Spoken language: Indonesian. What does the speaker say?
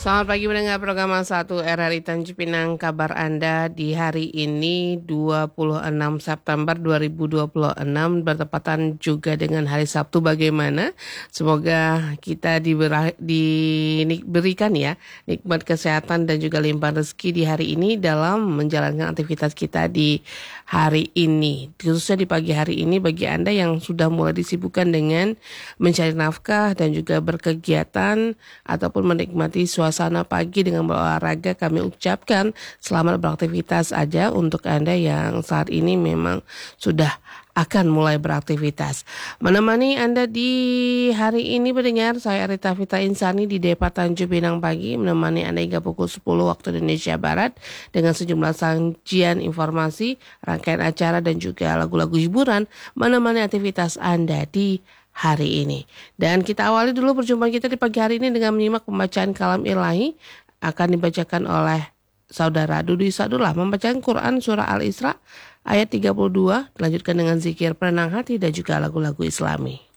Selamat pagi mendengar program satu RRI Tanjung Pinang. Kabar Anda di hari ini 26 September 2026 bertepatan juga dengan hari Sabtu. Bagaimana? Semoga kita diberikan ya nikmat kesehatan dan juga limpahan rezeki di hari ini dalam menjalankan aktivitas kita di hari ini. Khususnya di pagi hari ini bagi Anda yang sudah mulai disibukkan dengan mencari nafkah dan juga berkegiatan ataupun menikmati suasana pagi dengan berolahraga, kami ucapkan selamat beraktivitas aja untuk Anda yang saat ini memang sudah akan mulai beraktivitas. Menemani Anda di hari ini pendengar, saya Rita Vita Insani di Depa Tanjung Pinang pagi, menemani Anda hingga pukul 10 waktu Indonesia Barat dengan sejumlah sajian informasi, rangkaian acara dan juga lagu-lagu hiburan menemani aktivitas Anda di hari ini. Dan kita awali dulu perjumpaan kita di pagi hari ini dengan menyimak pembacaan kalam ilahi akan dibacakan oleh Saudara Dudi Sadullah membacakan Quran Surah Al-Isra ayat 32, dilanjutkan dengan zikir penenang hati dan juga lagu-lagu Islami.